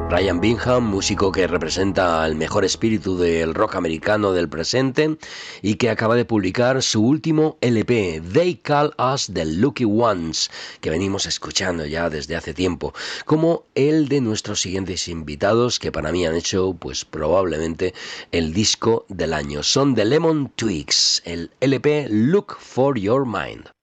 Brian Bingham, músico que representa el mejor espíritu del rock americano del presente y que acaba de publicar su último LP, They Call Us the Lucky Ones, que venimos escuchando ya desde hace tiempo, como el de nuestros siguientes invitados que para mí han hecho pues probablemente el disco del año. Son The Lemon Twigs, el LP Look for Your Mind.